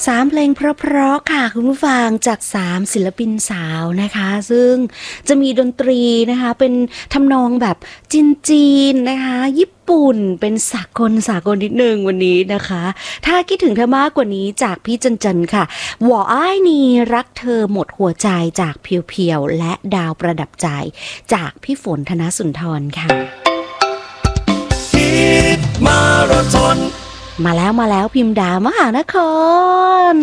3เพลงเพราะๆค่ะคุณผู้ฟังจาก3ศิลปินสาวนะคะซึ่งจะมีดนตรีนะคะเป็นทำนองแบบจีนๆนะคะญี่ปุ่นเป็นสากลนิดนึงวันนี้นะคะถ้าคิดถึงเธอมากกว่านี้จากพี่จันค่ะหว่ออ้ายนีรักเธอหมดหัวใจจากเพียวๆและดาวประดับใจจากพี่ฝนธนสุนทรค่ะคิดมาราธอนมาแล้วพิมพ์ดามหานคร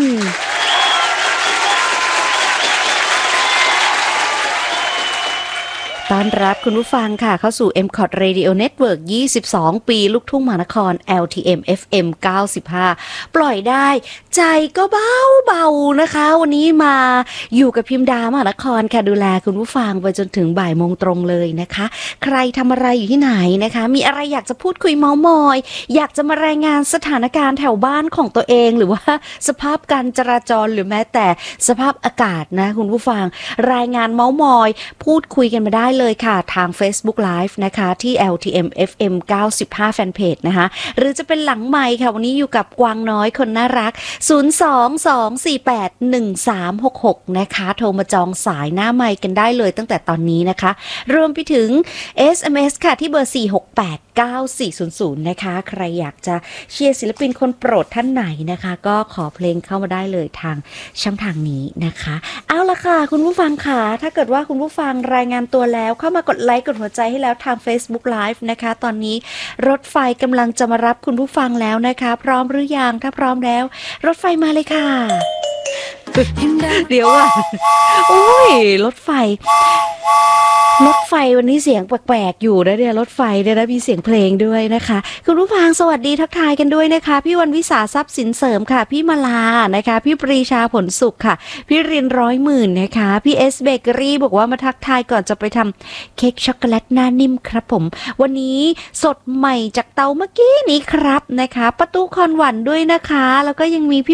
ต้อนรับคุณผู้ฟังค่ะเข้าสู่ MCOT Radio Network 22 ปีลูกทุ่งมหานคร LTM FM 95 ปล่อยได้ใจก็เบานะคะวันนี้มาอยู่กับพิมพ์ดามหานครค่ะดูแลคุณผู้ฟังไปจนถึงบ่ายโมงตรงเลยนะคะใครทำอะไรอยู่ที่ไหนนะคะมีอะไรอยากจะพูดคุยเม้ามอยอยากจะมารายงานสถานการณ์แถวบ้านของตัวเองหรือว่าสภาพการจราจรหรือแม้แต่สภาพอากาศนะคุณผู้ฟังรายงานเม้ามอยพูดคุยกันมาได้เลยค่ะทาง Facebook Live นะคะที่ LTM FM 95 Fanpage นะคะหรือจะเป็นหลังไมค์ค่ะวันนี้อยู่กับกวางน้อยคนน่ารัก022481366นะคะโทรมาจองสายหน้าไมค์กันได้เลยตั้งแต่ตอนนี้นะคะรวมไปถึง SMS ค่ะที่เบอร์4689400นะคะใครอยากจะเชียร์ศิลปินคนโปรดท่านไหนนะคะก็ขอเพลงเข้ามาได้เลยทางช่องทางนี้นะคะเอาล่ะค่ะคุณผู้ฟังค่ะถ้าเกิดว่าคุณผู้ฟังรายงานตัวแล้วเข้ามากดไลค์กดหัวใจให้แล้วทาง Facebook Live นะคะตอนนี้รถไฟกำลังจะมารับคุณผู้ฟังแล้วนะคะพร้อมหรือยังถ้าพร้อมแล้วรถไฟมาเลยค่ะเดี๋ยวอ่ะโอ้ยรถไฟวันนี้เสียงแปลกๆอยู่นะเนี่ยรถไฟเนี่ยนะมีเสียงเพลงด้วยนะคะคุณผู้ฟังสวัสดีทักทายกันด้วยนะคะพี่วันวิสาทรัพย์สินเสริมค่ะพี่มาลานะคะพี่ปรีชาผลสุขค่ะพี่ริน100,000นะคะพี่เอสเบเกอรี่บอกว่ามาทักทายก่อนจะไปทำเค้กช็อกโกแลตหน้านิ่มครับผมวันนี้สดใหม่จากเตาเมื่อกี้นี้ครับนะคะประตูคอนหวันด้วยนะคะแล้วก็ยังมีพี่